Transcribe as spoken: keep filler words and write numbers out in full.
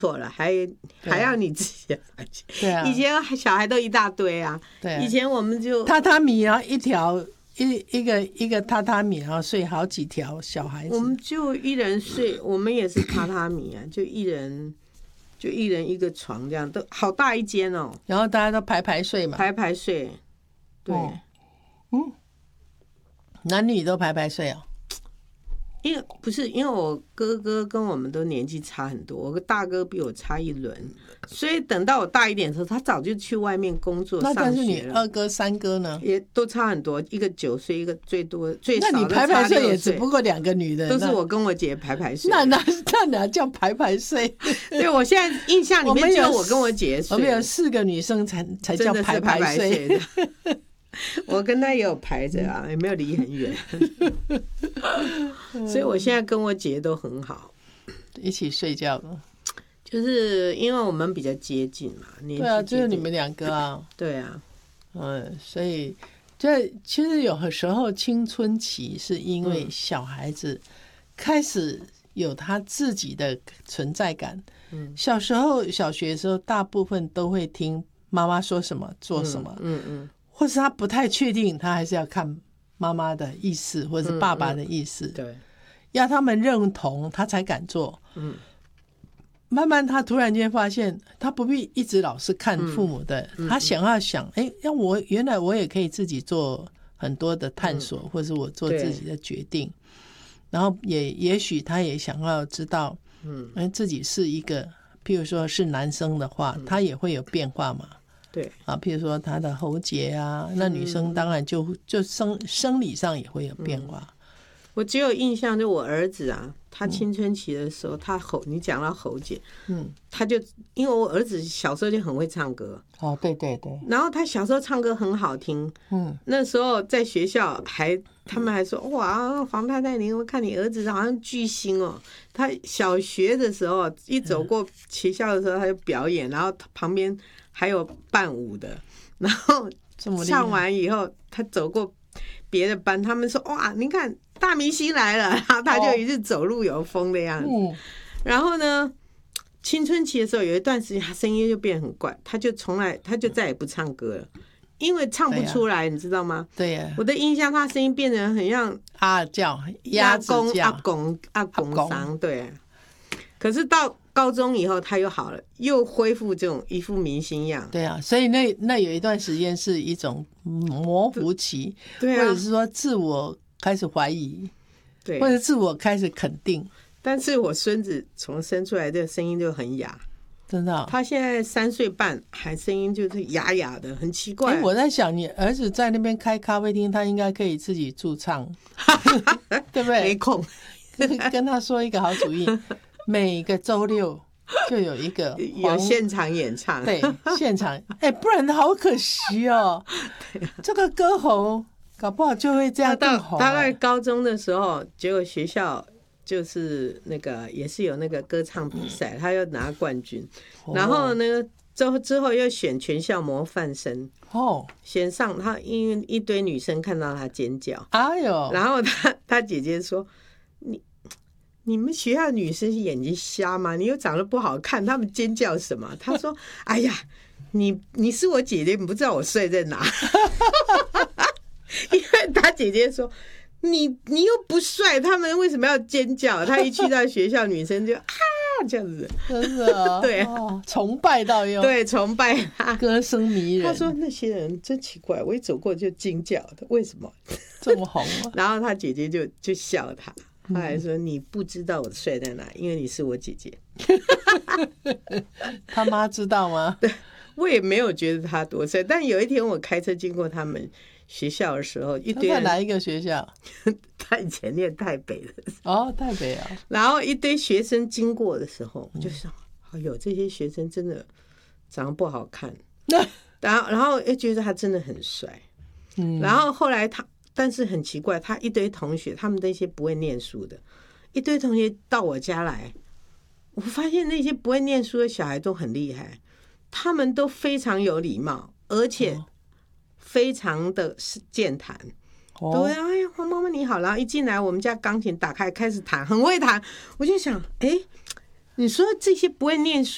错了，还还要你自己的房间。 对啊， 以前小孩都一大堆啊， 对啊， 以前我们就榻榻米，然后一条一一个一个榻榻米，然后睡好几条小孩子。 我们就一人睡，我们也是榻榻米啊，就一人就一人一个床，这样都好大一间哦。 然后大家都排排睡嘛， 排排睡，对， 哦嗯，男女都排排睡哦。 因为不是因为我哥哥跟我们都年纪差很多，我大哥比我差一轮，所以等到我大一点的时候，他早就去外面工作上学了。 那但是你二哥三哥呢？ 也都差很多，一个九岁，一个最多最少的那你排排睡也只不过两个女的， 都是我跟我姐排排睡。 那那那哪叫排排睡？ 对，我现在印象里面只有我跟我姐睡， 我们有四个女生才才叫排排睡。 我跟他也有排着啊，也没有离很远，所以我现在跟我姐都很好， 一起睡觉了。 就是因为我们比较接近嘛，年纪对啊，就是你们两个啊， 对啊， 嗯，所以这其实有的时候青春期是因为小孩子开始有他自己的存在感。嗯，小时候小学的时候，大部分都会听妈妈说什么做什么，嗯嗯。或是他不太确定，他还是要看妈妈的意思，或者是爸爸的意思，嗯嗯、 对， 要他们认同，他才敢做。嗯，慢慢他突然间发现，他不必一直老是看父母的，嗯、他想要想，哎、欸，让我原来我也可以自己做很多的探索，嗯、或是我做自己的决定。然后也也许他也想要知道，嗯，自己是一个，譬如说是男生的话，嗯、他也会有变化嘛。 对啊，譬如说她的喉结啊，那女生当然就就生生理上也会有变化。嗯、 我只有印象，就我儿子啊，他青春期的时候，他喉，你讲到喉结，嗯，他就因为我儿子小时候就很会唱歌， 哦，对对对， 然后他小时候唱歌很好听，嗯，那时候在学校还他们还说哇，黄太太您我看你儿子好像巨星哦，他小学的时候一走过学校的时候他就表演，然后旁边还有伴舞的，然后唱完以后，他走过别的班，他们说哇，你看大明星来了，然后他就一直走路有风的样子。哦、然后呢，青春期的时候有一段时间，他声音就变很怪，他就从来他就再也不唱歌了，因为唱不出来，啊、你知道吗？ 对呀、啊。 我的印象，他声音变得很像啊叫鸭子叫阿公阿公桑，对。可是到高中以后他又好了，又恢复这种一副明星样。 对啊，所以那那有一段时间是一种模糊期， 对啊， 或者是说自我开始怀疑， 对， 或者自我开始肯定。 但是我孙子从生出来的声音就很哑， 真的、哦。 他现在三岁半，还声音就是哑哑的，很奇怪。 欸、我在想，你儿子在那边开咖啡厅，他应该可以自己驻唱，对不对？ 没空， 跟他说一个好主意。每个周六就有一个有现场演唱， 对，现场，哎、欸，不然好可惜哦。这个歌喉搞不好就会这样更红。 大概高中的时候，结果学校就是那个也是有那个歌唱比赛，他又拿冠军，哦、然后呢之后之后又选全校模范生哦，选上他，因为一堆女生看到他尖叫， 哎呦， 然后他他姐姐说你。你们学校女生眼睛瞎吗？你又长得不好看，她们尖叫什么？他说：“哎呀，你你是我姐姐，你不知道我睡在哪。”因为他姐姐说：“你你又不帅，他们为什么要尖叫？”他一去到学校，女生就啊这样子， 真的、哦、对、哦，崇拜到用， 对，崇拜他， 歌声迷人。 他说那些人真奇怪，我一走过就惊叫的，为什么这么红、啊？ 然后他姐姐就就笑他。他还说你不知道我睡在哪，因为你是我姐姐。 他妈知道吗？ 对，我也没有觉得他多帅。但有一天我开车经过他们学校的时候，一堆人。 他在哪一个学校？ 他以前念台北的。 哦，台北啊。 然后一堆学生经过的时候，我就想，哎呦，这些学生真的长得不好看。然后，然后又觉得他真的很帅。嗯。然后后来他。但是很奇怪，他一堆同学，他们那些不会念书的，一堆同学到我家来，我发现那些不会念书的小孩都很厉害，他们都非常有礼貌，而且非常的健谈。哦、对，哎呀，黄妈妈你好，然后一进来，我们家钢琴打开开始弹，很会弹。我就想，哎，你说这些不会念书